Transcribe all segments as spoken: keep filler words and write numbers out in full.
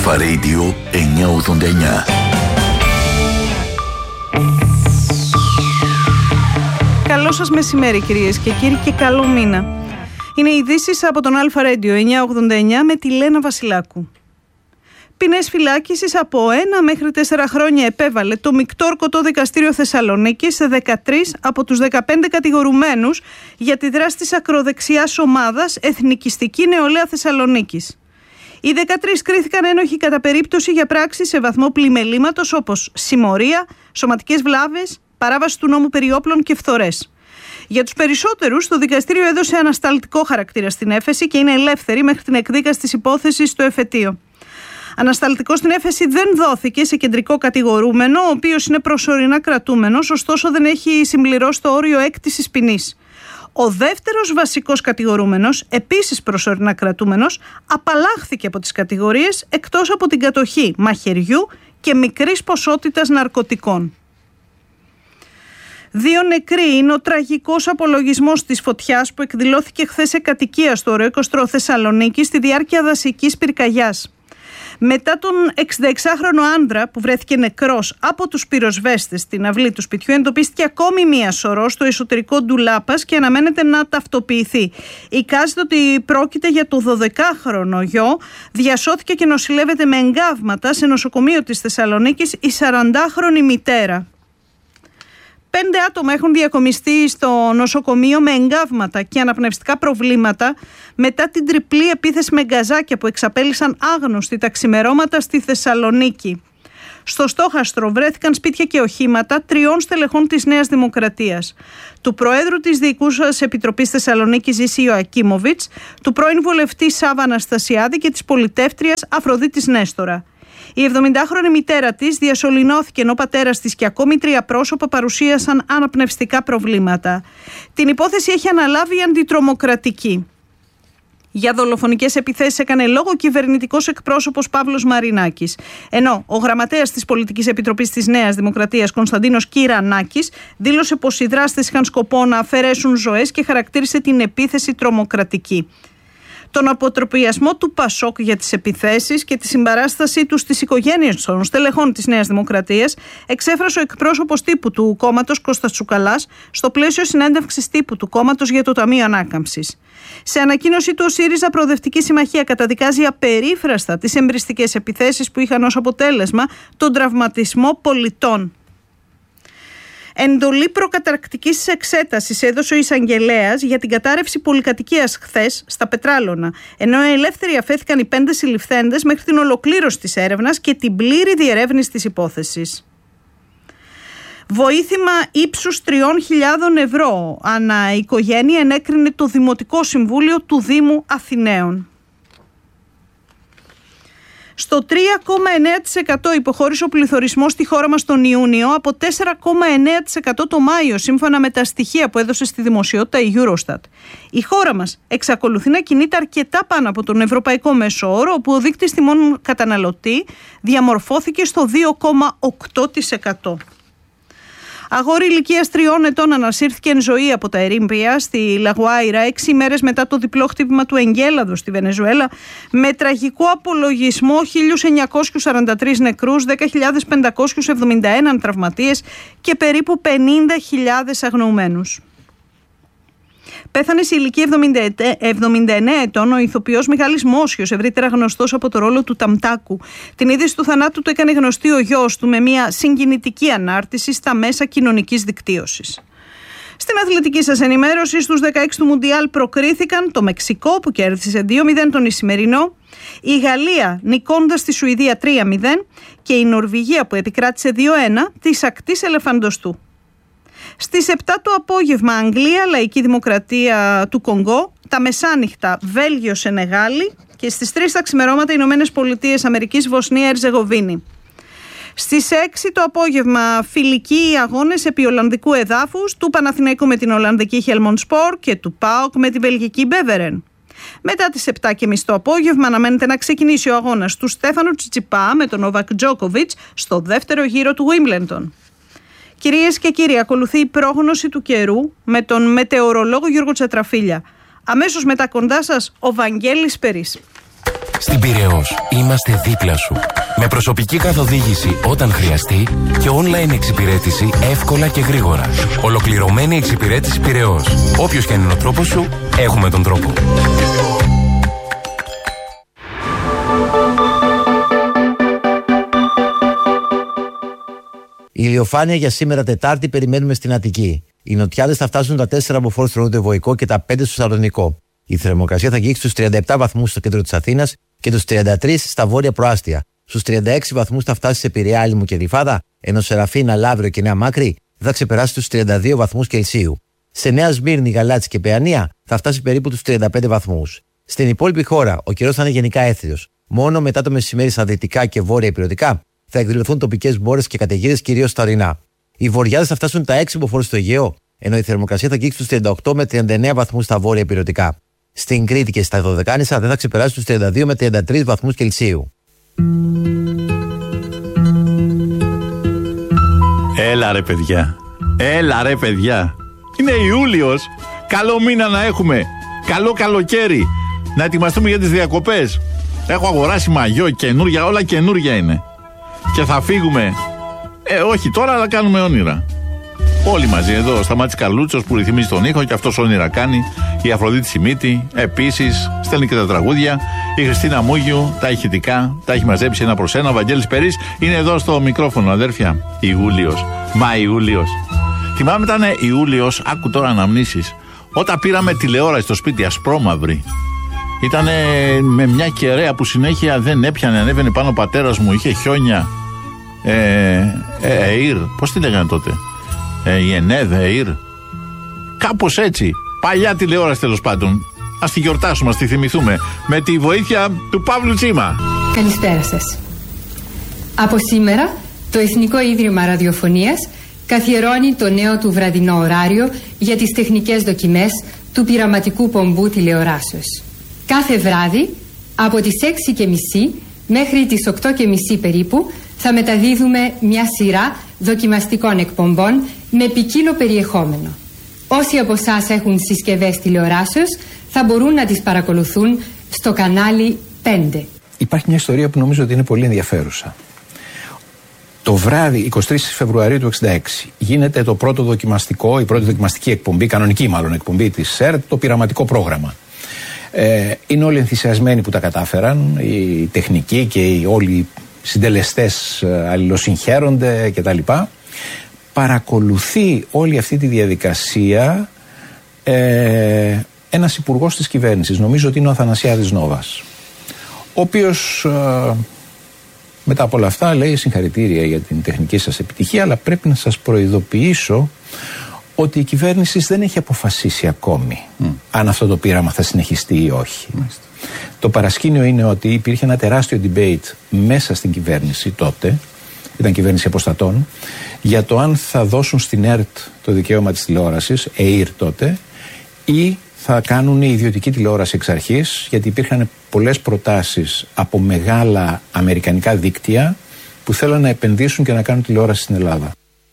Αλφα Radio εννιακόσια ογδόντα εννιά. Καλό σας μεσημέρι κυρίες και κύριοι και καλό μήνα. Είναι οι ειδήσεις από τον Αλφα Radio εννιακόσια ογδόντα εννιά με τη Λένα Βασιλάκου. Ποινές φυλάκισης από ένα μέχρι τέσσερα χρόνια επέβαλε το Μεικτό Ορκωτό Δικαστήριο Θεσσαλονίκης σε δεκατρείς από τους δεκαπέντε κατηγορουμένους για τη δράση της ακροδεξιάς ομάδας Εθνικιστική Νεολαία Θεσσαλονίκης. Οι δεκατρείς κρίθηκαν ένοχοι κατά περίπτωση για πράξεις σε βαθμό πλημελήματος όπως συμμορία, σωματικές βλάβες, παράβαση του νόμου περί όπλων και φθορές. Για τους περισσότερους, το δικαστήριο έδωσε ανασταλτικό χαρακτήρα στην έφεση και είναι ελεύθεροι μέχρι την εκδίκαση της υπόθεσης στο εφετείο. Ανασταλτικό στην έφεση δεν δόθηκε σε κεντρικό κατηγορούμενο, ο οποίος είναι προσωρινά κρατούμενος, ωστόσο δεν έχει συμπληρώσει το όριο έκτησης ποινής. Ο δεύτερος βασικός κατηγορούμενος, επίσης προσωρινά κρατούμενος, απαλλάχθηκε από τις κατηγορίες εκτός από την κατοχή μαχαιριού και μικρής ποσότητας ναρκωτικών. Δύο νεκροί είναι ο τραγικός απολογισμός της φωτιάς που εκδηλώθηκε χθες σε κατοικία στο Ορεόικοστρο Θεσσαλονίκη στη διάρκεια δασικής πυρκαγιάς. Μετά τον εξηνταεξάχρονο άντρα που βρέθηκε νεκρός από τους πυροσβέστες στην αυλή του σπιτιού, εντοπίστηκε ακόμη μία σωρό στο εσωτερικό ντουλάπας και αναμένεται να ταυτοποιηθεί. Εικάζεται ότι πρόκειται για το δωδεκάχρονο γιο. Διασώθηκε και νοσηλεύεται με εγκάβματα σε νοσοκομείο της Θεσσαλονίκης η σαραντάχρονη μητέρα. Πέντε άτομα έχουν διακομιστεί στο νοσοκομείο με εγκάβματα και αναπνευστικά προβλήματα μετά την τριπλή επίθεση με γκαζάκια που εξαπέλυσαν άγνωστοι τα ξημερώματα στη Θεσσαλονίκη. Στο στόχαστρο βρέθηκαν σπίτια και οχήματα τριών στελεχών της Νέας Δημοκρατίας. Του Προέδρου της Διοικούσας Επιτροπής Θεσσαλονίκης Ζήση Ιωακίμοβιτς, του πρώην βουλευτή Σάβα Αναστασιάδη και της πολιτεύτριας Αφροδίτης Νέστορα. Η εβδομηντάχρονη μητέρα της διασωληνώθηκε ενώ ο πατέρας της και ακόμη τρία πρόσωπα παρουσίασαν αναπνευστικά προβλήματα. Την υπόθεση έχει αναλάβει η αντιτρομοκρατική. Για δολοφονικές επιθέσεις έκανε λόγο ο κυβερνητικός εκπρόσωπος Παύλος Μαρινάκης. Ενώ ο γραμματέας της Πολιτικής Επιτροπής της Νέας Δημοκρατίας Κωνσταντίνος Κυρανάκης δήλωσε πως οι δράστες είχαν σκοπό να αφαιρέσουν ζωές και χαρακτήρισε την επίθεση τρομοκρατική. Τον αποτροπιασμό του Πασόκ για τις επιθέσεις και τη συμπαράστασή του στις οικογένειες των στελεχών της Νέας Δημοκρατίας εξέφρασε ο εκπρόσωπος τύπου του κόμματος Κώστας Τσουκαλάς στο πλαίσιο συνέντευξης τύπου του κόμματος για το Ταμείο Ανάκαμψης. Σε ανακοίνωσή του, ο ΣΥΡΙΖΑ Προοδευτική Συμμαχία καταδικάζει απερίφραστα τις εμπριστικές επιθέσεις που είχαν ως αποτέλεσμα τον τραυματισμό πολιτών. Εντολή προκαταρκτικής εξέτασης έδωσε ο εισαγγελέας για την κατάρρευση πολυκατοικίας χθες στα Πετράλωνα, ενώ ελεύθεροι αφέθηκαν οι πέντε συλληφθέντες μέχρι την ολοκλήρωση της έρευνας και την πλήρη διερεύνηση της υπόθεσης. Βοήθημα ύψους τριών χιλιάδων ευρώ ανά οικογένεια ενέκρινε το Δημοτικό Συμβούλιο του Δήμου Αθηναίων. Στο τρία κόμμα εννέα τοις εκατό υποχώρησε ο πληθωρισμός στη χώρα μας τον Ιούνιο από τέσσερα κόμμα εννέα τοις εκατό το Μάιο, σύμφωνα με τα στοιχεία που έδωσε στη δημοσιότητα η Eurostat. Η χώρα μας εξακολουθεί να κινείται αρκετά πάνω από τον ευρωπαϊκό μέσο όρο, όπου ο δείκτης τιμών καταναλωτή διαμορφώθηκε στο δύο κόμμα οκτώ τοις εκατό. Αγόρι ηλικίας τριών ετών ανασύρθηκε εν ζωή από τα ερήμπια στη Λαγουάιρα έξι ημέρες μετά το διπλό χτύπημα του εγκέλαδος στη Βενεζουέλα, με τραγικό απολογισμό χίλια εννιακόσιους σαράντα τρεις νεκρούς, δέκα χιλιάδες πεντακόσιους εβδομήντα ένα τραυματίες και περίπου πενήντα χιλιάδες αγνοουμένους. Πέθανε σε ηλικία εβδομήντα εννέα ετών ο ηθοποιός Μιχάλης Μόσιος, ευρύτερα γνωστός από το ρόλο του Ταμτάκου. Την είδηση του θανάτου του έκανε γνωστή ο γιος του με μια συγκινητική ανάρτηση στα μέσα κοινωνικής δικτύωσης. Στην αθλητική σας ενημέρωση, στους δεκαέξι του Μουντιάλ προκρίθηκαν το Μεξικό που κέρδισε δύο μηδέν τον Ισημερινό, η Γαλλία νικώντας τη Σουηδία τρία μηδέν και η Νορβηγία που επικράτησε δύο ένα της ακτής Ελεφαντοστού. Στις επτά το απόγευμα Αγγλία, Λαϊκή Δημοκρατία του Κονγκό, τα μεσάνυχτα Βέλγιο, Σενεγάλη και στις τρεις τα ξημερώματα Ηνωμένες Πολιτείες Αμερικής, Βοσνία, Ερζεγοβίνη. Στις έξι το απόγευμα φιλικοί αγώνες επί Ολλανδικού εδάφους, του Παναθηναϊκού με την Ολλανδική Χέλμοντ Σπορ και του ΠΑΟΚ με την Βελγική Μπέβερεν. Μετά τις επτά και μισή το απόγευμα αναμένεται να ξεκινήσει ο αγώνας του Στέφανου Τσιτσιπά με τον Νόβακ Τζόκοβιτς στο δεύτερο γύρο του Wimbledon. Κυρίες και κύριοι, ακολουθεί η πρόγνωση του καιρού με τον μετεωρολόγο Γιώργο Τσατραφίλια. Αμέσως μετά κοντά σας ο Βαγγέλης Περής. Στην Πειραιώς είμαστε δίπλα σου. Με προσωπική καθοδήγηση όταν χρειαστεί και online εξυπηρέτηση εύκολα και γρήγορα. Ολοκληρωμένη εξυπηρέτηση Πειραιώς. Όποιος και αν είναι ο τρόπος σου, έχουμε τον τρόπο. Η ηλιοφάνεια για σήμερα Τετάρτη περιμένουμε στην Αττική. Οι νοτιάδες θα φτάσουν τα τέσσερα μποφόρ στο νοτιοβοϊκό και τα πέντε στο Σαλονικό. Η θερμοκρασία θα αγγίξει στους τριάντα επτά βαθμούς στο κέντρο της Αθήνας και τους τριάντα τρεις στα βόρεια προάστια. Στους τριάντα έξι βαθμούς θα φτάσει σε Πειραιά, Άλυμο και Γλυφάδα, ενώ Σεραφίνα, Λαύριο και Νέα Μάκρη θα ξεπεράσει τους τριάντα δύο βαθμούς Κελσίου. Σε Νέα Σμύρνη, Γαλάτσι και Παιανία θα φτάσει περίπου τους τριάντα πέντε βαθμούς. Στην υπόλοιπη χώρα ο καιρός θα είναι γενικά έθριος. Μόνο μετά το μεσημέρι στα δυτικά και βόρεια υπηρετικά θα εκδηλωθούν τοπικές μπόρες και καταιγίδες κυρίως στα ορεινά. Οι βορειάδες θα φτάσουν τα έξι μποφόρ στο Αιγαίο, ενώ η θερμοκρασία θα αγγίξει στους τριάντα οκτώ με τριάντα εννέα βαθμούς στα βόρεια υπηρετικά. Στην Κρήτη και στα Δωδεκάνησα δεν θα ξεπεράσει τους τριάντα δύο με τριάντα τρεις βαθμούς Κελσίου. Έλα ρε παιδιά, έλα ρε παιδιά. Είναι Ιούλιος, καλό μήνα να έχουμε, καλό καλοκαίρι, να ετοιμαστούμε για τις διακοπές. Έχω αγοράσει μαγιό, καινούρια, όλα καινούρια είναι. Και θα φύγουμε, ε όχι τώρα, αλλά κάνουμε όνειρα. Όλοι μαζί εδώ, Σταμάτης Καλούτσος που ρυθμίζει τον ήχο και αυτός όνειρα κάνει. Η Αφροδίτη Σιμίτη, επίσης, στέλνει και τα τραγούδια. Η Χριστίνα Μούγιου, τα ηχητικά, τα έχει μαζέψει ένα προς ένα. Ο Βαγγέλης Περής είναι εδώ στο μικρόφωνο, αδέρφια. Ιούλιος, μα Ιούλιος. Θυμάμαι ήταν Ιούλιος, άκου τώρα αναμνήσεις. Όταν πήραμε τηλεόραση στο σπίτι, ασπρόμαυρη. Ήτανε με μια κεραία που συνέχεια δεν έπιανε, ανέβαινε πάνω ο πατέρας μου, είχε χιόνια. Ε, ε, ΕΙΡ, πώς τη λέγανε τότε. Ε, η ΕΝΕΔ, ΕΙΡ. Κάπως έτσι. Παλιά τηλεόραση τέλος πάντων. Ας τη γιορτάσουμε, ας τη θυμηθούμε. Με τη βοήθεια του Παύλου Τσίμα. Καλησπέρα σας. Από σήμερα το Εθνικό Ίδρυμα Ραδιοφωνίας καθιερώνει το νέο του βραδινό ωράριο για τις τεχνικές δοκιμές του πειραματικού πομπού τηλεοράσεως. Κάθε βράδυ από τις έξι και μισή μέχρι τις οκτώ και μισή περίπου θα μεταδίδουμε μια σειρά δοκιμαστικών εκπομπών με ποικίλο περιεχόμενο. Όσοι από εσάς έχουν συσκευές τηλεοράσεως θα μπορούν να τις παρακολουθούν στο κανάλι πέντε. Υπάρχει μια ιστορία που νομίζω ότι είναι πολύ ενδιαφέρουσα. Το βράδυ εικοστή τρίτη Φεβρουαρίου του εξήντα έξι γίνεται το πρώτο δοκιμαστικό, η πρώτη δοκιμαστική εκπομπή, κανονική μάλλον εκπομπή της ΣΕΡΤ, το πειραματικό πρόγραμμα. Ε, είναι όλοι ενθουσιασμένοι που τα κατάφεραν, οι τεχνικοί και οι όλοι οι συντελεστές αλληλοσυγχαίρονται κτλ. Παρακολουθεί όλη αυτή τη διαδικασία ε, ένας υπουργός της κυβέρνησης, νομίζω ότι είναι ο Αθανασιάδης Νόβας, ο οποίος ε, μετά από όλα αυτά λέει συγχαρητήρια για την τεχνική σας επιτυχία, αλλά πρέπει να σας προειδοποιήσω ότι η κυβέρνηση δεν έχει αποφασίσει ακόμη mm. αν αυτό το πείραμα θα συνεχιστεί ή όχι. Mm. Το παρασκήνιο είναι ότι υπήρχε ένα τεράστιο debate μέσα στην κυβέρνηση τότε, ήταν κυβέρνηση αποστατών, για το αν θα δώσουν στην ΕΡΤ το δικαίωμα της τηλεόρασης, ΕΙΡ τότε, ή θα κάνουν η ιδιωτική τηλεόραση εξ αρχής, γιατί υπήρχαν πολλές προτάσεις από μεγάλα αμερικανικά δίκτυα που θέλουν να επενδύσουν και να κάνουν τηλεόραση στην Ελλάδα.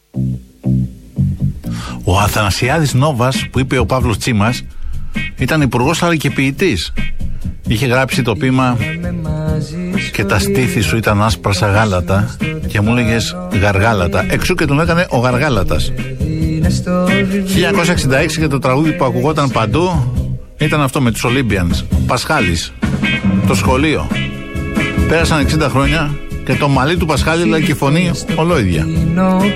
Ο Αθανασιάδης Νόβας, που είπε ο Παύλος Τσίμας, ήταν υπουργός αλλά και ποιητής. Είχε γράψει το ποίημα «Και τα στήθη σου ήταν άσπρα σαν γάλατα και μου έλεγες γαργάλατα». Εξού και τον έκανε ο Γαργάλατας. χίλια εννιακόσια εξήντα έξι και το τραγούδι που ακουγόταν παντού ήταν αυτό με τους Olympians. Πασχάλης, το σχολείο. Πέρασαν εξήντα χρόνια και το μαλλί του Πασχάλη λέει και η φωνή ολόιδια.